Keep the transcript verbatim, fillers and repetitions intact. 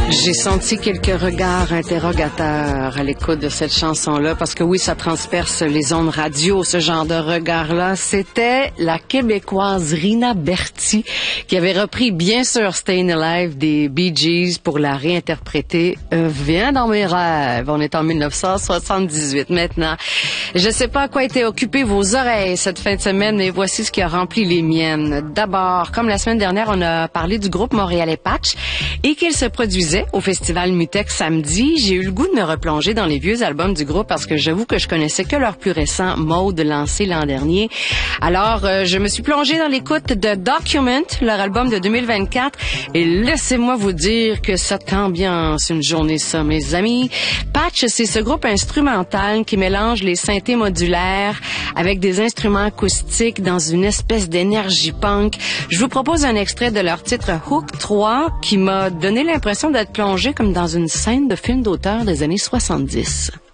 J'ai senti quelques regards interrogateurs à l'écoute de cette chanson-là, parce que oui, ça transperce les ondes radio, ce genre de regard-là. C'était la Québécoise Rina Berti qui avait repris, bien sûr, Stayin' Alive des Bee Gees pour la réinterpréter. Euh, Viens dans mes rêves. On est en mille neuf cent soixante-dix-huit maintenant. Je sais pas à quoi étaient occupées vos oreilles cette fin de semaine, mais voici ce qui a rempli les miennes. D'abord, comme la semaine dernière, on a parlé du groupe montréalais Patch et qu'il se produisait au Festival Mutex samedi, j'ai eu le goût de me replonger dans les vieux albums du groupe parce que j'avoue que je connaissais que leur plus récent Mode lancé l'an dernier. Alors, euh, je me suis plongée dans l'écoute de Document, leur album de deux mille vingt-quatre, et laissez-moi vous dire que cette ambiance, une journée ça, mes amis. Patch, c'est ce groupe instrumental qui mélange les synthés modulaires avec des instruments acoustiques dans une espèce d'énergie punk. Je vous propose un extrait de leur titre Hook trois qui m'a donné l'impression d'être plongé comme dans une scène de film d'auteur des années soixante-dix.